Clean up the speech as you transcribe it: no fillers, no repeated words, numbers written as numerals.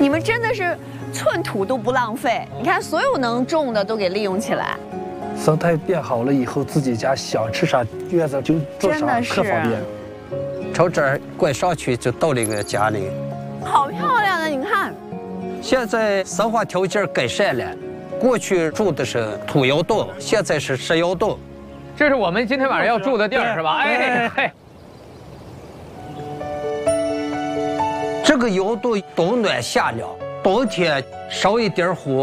你们真的是寸土都不浪费，你看所有能种的都给利用起来。 生态变好了以后，自己家想吃啥院子就做啥，可方便。 从这儿拐上去就到这个家里。 好漂亮啊！你看， 现在生活条件改善了，过去住的是土窑洞，现在是石窑洞。 这是我们今天晚上要住的地儿是吧？哎嘿。 这个窑洞冬暖夏凉，冬天烧一点火。